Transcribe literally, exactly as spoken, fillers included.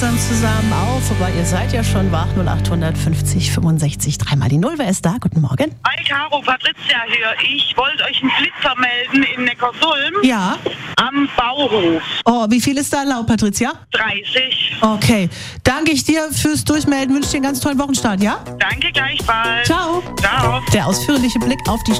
langsam zusammen auf, aber ihr seid ja schon wach. null acht fünfzig fünfundsechzig, dreimal die Null. Wer ist da? Guten Morgen. Hi Caro, Patricia hier. Ich wollte euch einen Blitzer melden in Neckarsulm. Ja. Am Bauhof. Oh, wie viel ist da erlaubt, Patricia? dreißig. Okay. Danke ich dir fürs Durchmelden. Wünsche dir einen ganz tollen Wochenstart, ja? Danke gleichfalls. Ciao. Ciao. Der ausführliche Blick auf die